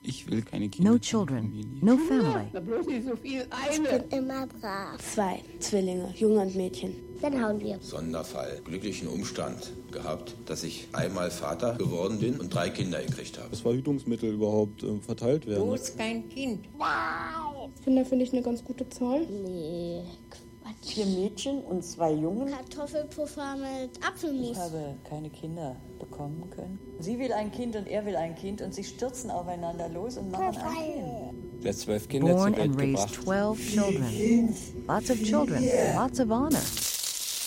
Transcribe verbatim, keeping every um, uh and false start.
Ich will keine Kinder. No children, no family. Ich bin immer brav. Zwei Zwillinge, Junge und Mädchen. Dann hauen wir. Sonderfall. Glücklichen Umstand gehabt, dass ich einmal Vater geworden bin und drei Kinder gekriegt habe. Dass Verhütungsmittel überhaupt äh, verteilt werden. Bloß kein Kind. Wow. Kinder finde ich eine ganz gute Zahl. Nee, Quatsch. Vier Mädchen und zwei Jungen. Kartoffelpuffer mit Apfelmus. Ich habe keine Kinder bekommen können. Sie will ein Kind und er will ein Kind und sie stürzen aufeinander los und machen ein Kind. Der zwölf Kinder Born zur Welt and raised gebracht. twelve children. Lots of children, lots of honor.